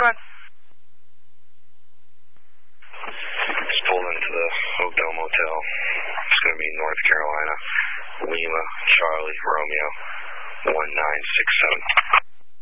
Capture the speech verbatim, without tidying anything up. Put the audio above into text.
one. Just pulled into the Oakdale Motel. It's going to be North Carolina. Lima, Charlie, Romeo, one nine six seven.